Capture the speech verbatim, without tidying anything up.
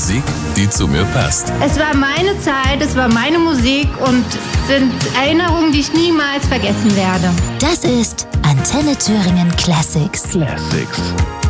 Musik, die zu mir passt. Es war meine Zeit, es war meine Musik und sind Erinnerungen, die ich niemals vergessen werde. Das ist Antenne Thüringen Classics. Classics.